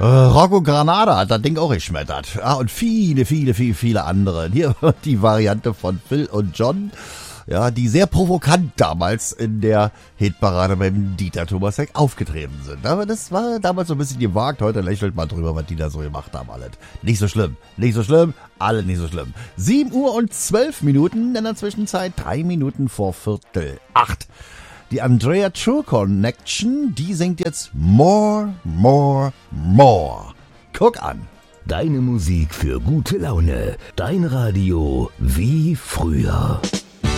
Rocco Granada hat das Ding auch geschmettert. Und viele andere. Hier die Variante von Phil und John. Ja, die sehr provokant damals in der Hitparade beim Dieter Thomas Heck aufgetreten sind. Aber das war damals so ein bisschen gewagt. Heute lächelt man drüber, was die da so gemacht haben, alles. Nicht so schlimm, alles nicht so schlimm. 7:12 in der Zwischenzeit, 3 Minuten vor 7:45. Die Andrea True Connection, die singt jetzt More. Guck an. Deine Musik für gute Laune. Dein Radio wie früher.